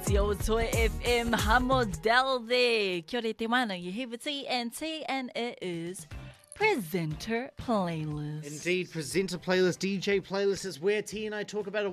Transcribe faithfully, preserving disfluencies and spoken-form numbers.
Te o Toi F M Hamodel there. Kia ora te mana, you have a T and T, and it is Presenter Playlist. Indeed, presenter playlist, D J playlist is where T and I talk about a